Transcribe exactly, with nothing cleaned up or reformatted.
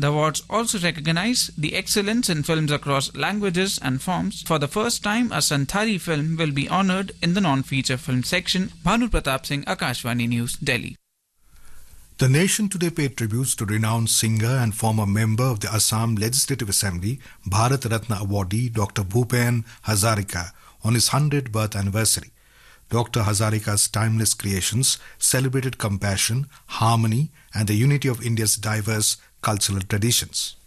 The awards also recognize the excellence in films across languages and forms. For the first time, a Santali film will be honoured in the non-feature film section. Bhanu Pratap Singh, Akashvani News, Delhi. The nation today paid tributes to renowned singer and former member of the Assam Legislative Assembly, Bharat Ratna awardee Doctor Bhupen Hazarika, on his one hundredth birth anniversary. Doctor Hazarika's timeless creations celebrated compassion, harmony, and the unity of India's diverse cultural traditions.